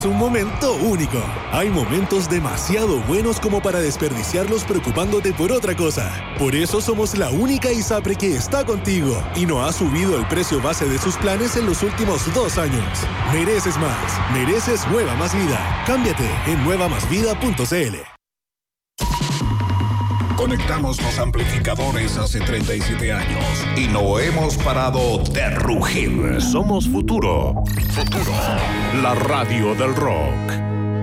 Un momento único. Hay momentos demasiado buenos como para desperdiciarlos preocupándote por otra cosa. Por eso somos la única ISAPRE que está contigo y no ha subido el precio base de sus planes en los últimos 2 años. Mereces más. Mereces Nueva Más Vida. Cámbiate en nuevamasvida.cl. Conectamos los amplificadores hace 37 años y no hemos parado de rugir. Somos Futuro. Futuro, la radio del rock.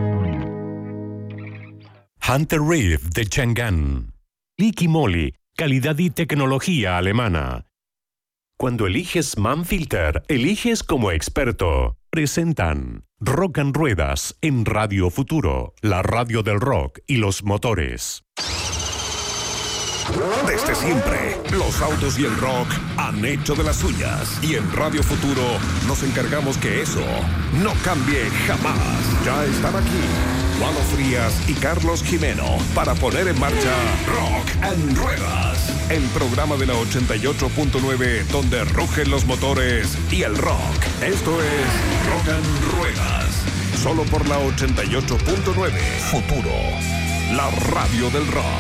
Hunter Reef de Chang'an. Liqui Moly, calidad y tecnología alemana. Cuando eliges Manfilter, eliges como experto. Presentan Rock and Ruedas en Radio Futuro, la radio del rock y los motores. Desde siempre, los autos y el rock han hecho de las suyas. Y en Radio Futuro nos encargamos que eso no cambie jamás. Ya están aquí Walo Frías y Carlos Jimeno para poner en marcha Rock and Ruedas, el programa de la 88.9 donde rugen los motores y el rock. Esto es Rock and Ruedas, solo por la 88.9 Futuro, la radio del rock.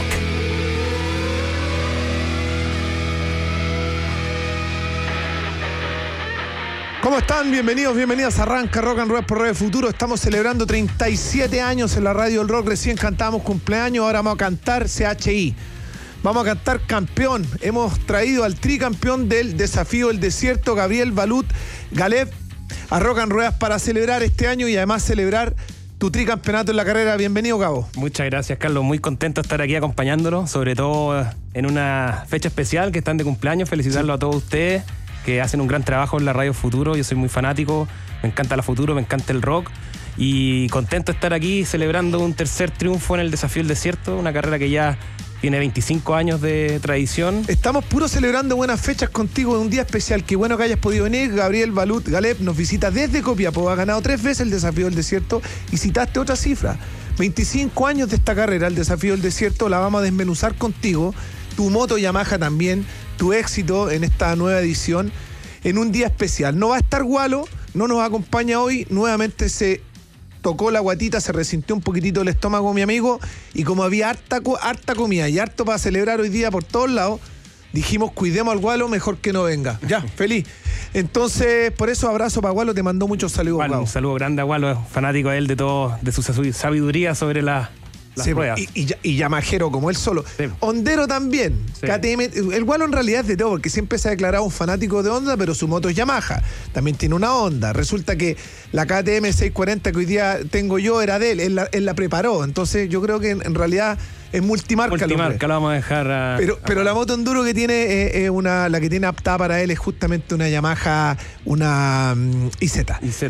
¿Cómo están? Bienvenidos, bienvenidas. Arranca Rock and Roll por Radio Futuro. Estamos celebrando 37 años en la radio del rock. Recién cantamos cumpleaños, ahora vamos a cantar CHI. Vamos a cantar campeón. Hemos traído al tricampeón del Desafío del Desierto, Gabriel Balut Galeb, a Rock and Ruedas para celebrar este año y además celebrar tu tricampeonato en la carrera. Bienvenido, Gabo. Muchas gracias, Carlos. Muy contento de estar aquí acompañándolo, sobre todo en una fecha especial que están de cumpleaños. Felicitarlo a todos ustedes que hacen un gran trabajo en la Radio Futuro. Yo soy muy fanático, me encanta la Futuro, me encanta el rock y contento de estar aquí celebrando un tercer triunfo en el Desafío del Desierto, una carrera que ya tiene 25 años de tradición. Estamos puro celebrando buenas fechas contigo en un día especial. Qué bueno que hayas podido venir. Gabriel Balut Galeb nos visita desde Copiapó, ha ganado 3 veces el Desafío del Desierto y citaste otra cifra. 25 años de esta carrera, el Desafío del Desierto, la vamos a desmenuzar contigo. Tu moto Yamaha también, tu éxito en esta nueva edición, en un día especial. No va a estar Walo, no nos acompaña hoy, nuevamente se tocó la guatita, se resintió un poquitito el estómago mi amigo, y como había harta comida y harto para celebrar hoy día por todos lados, dijimos cuidemos al Walo, mejor que no venga. Ya, feliz. Entonces, por eso abrazo para Walo, te mandó muchos saludos. Bueno, un saludo grande a Walo, fanático de él, de su sabiduría sobre las ruedas. Y yamajero como él solo. Sí. Hondero también. Sí. KTM. El Walo en realidad es de todo, porque siempre se ha declarado un fanático de Honda, pero su moto es Yamaha. También tiene una Honda. Resulta que la KTM 640 que hoy día tengo yo era de él. Él la preparó. Entonces yo creo que en realidad es multimarca. Multimarca, lo vamos a dejar. Pero la moto enduro que tiene es la que tiene apta para él es justamente una Yamaha, una IZ.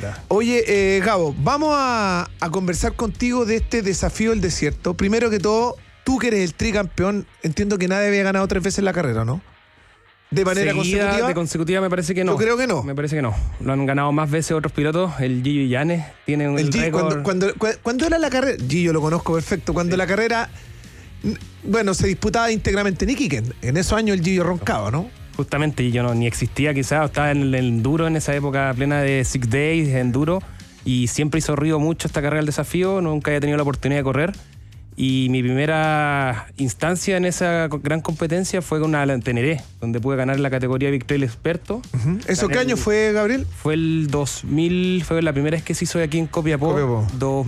Oye, Gabo, vamos a conversar contigo de este Desafío del Desierto. Primero que todo, tú que eres el tricampeón, entiendo que nadie había ganado 3 veces la carrera, ¿no? ¿De manera consecutiva? De consecutiva me parece que no. Yo creo que no. Me parece que no. Lo han ganado más veces otros pilotos. El Gillo Illanes tiene un récord. Cuando era la carrera, Gillo lo conozco perfecto, cuando la carrera, bueno, se disputaba íntegramente en Iquique. En esos años el Gillo roncaba, ¿no? Justamente, yo ni existía quizás, estaba en el enduro en esa época plena de 6 Days, de enduro, y siempre hizo ruido mucho esta carrera del Desafío, nunca había tenido la oportunidad de correr. Y mi primera instancia en esa gran competencia fue con una Teneré, donde pude ganar la categoría Big Trail Experto. ¿Eso qué año fue, Gabriel? Fue el 2000, fue la primera vez que se hizo aquí en Copiapó.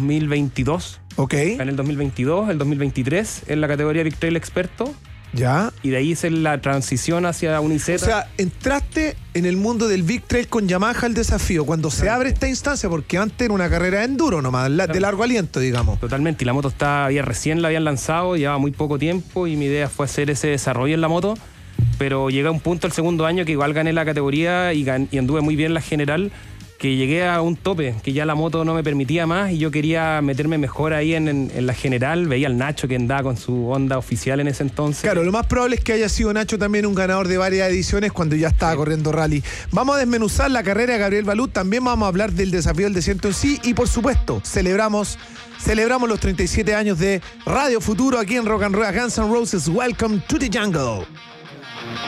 2022. Ok. Gané el 2022, el 2023 en la categoría Big Trail Experto. Ya. Y de ahí hice la transición hacia un IZ. O sea, entraste en el mundo del Big Trail con Yamaha el Desafío, cuando se abre esta instancia, porque antes era una carrera de enduro nomás, de largo aliento, digamos. Totalmente, y la moto recién la habían lanzado, llevaba muy poco tiempo, y mi idea fue hacer ese desarrollo en la moto, pero llegué a un punto el segundo año que igual gané la categoría y anduve muy bien en la general, que llegué a un tope, que ya la moto no me permitía más y yo quería meterme mejor ahí en la general. Veía al Nacho que andaba con su Honda oficial en ese entonces. Claro, lo más probable es que haya sido Nacho también un ganador de varias ediciones cuando ya estaba corriendo rally. Vamos a desmenuzar la carrera de Gabriel Balut, también vamos a hablar del Desafío del Desierto en sí y por supuesto celebramos los 37 años de Radio Futuro aquí en Rock and Roll. Guns N' Roses, Welcome to the Jungle.